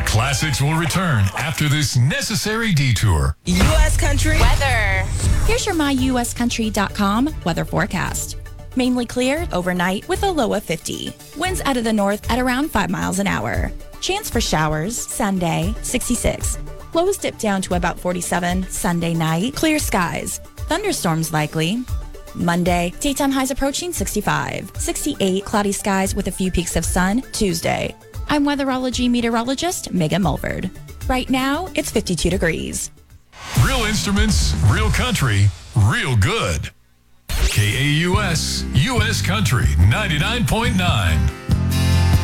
classics will return after this necessary detour. U.S. Country weather. Here's your myuscountry.com weather forecast. Mainly clear overnight with a low of 50. Winds out of the north at around 5 miles an hour. Chance for showers Sunday, 66. Lows dip down to about 47 Sunday night. Clear skies. Thunderstorms likely. Monday, daytime highs approaching 65. 68 cloudy skies with a few peaks of sun Tuesday. I'm weatherology meteorologist Megan Mulford. Right now, it's 52 degrees. Real instruments, real country, real good. KAUS, U.S. Country 99.9.